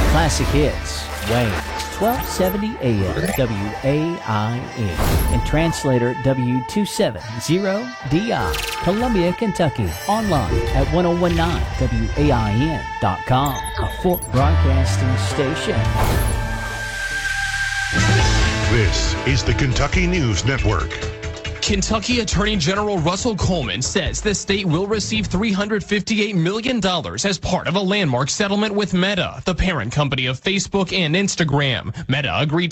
Classic hits, Wayne, 1270 AM, WAIE, and translator W270DI, Columbia, Kentucky. Online at 1019WAIN.com, a Fort Broadcasting station. This is the Kentucky News Network. Kentucky Attorney General Russell Coleman says the state will receive $358 million as part of a landmark settlement with Meta, the parent company of Facebook and Instagram. Meta agreed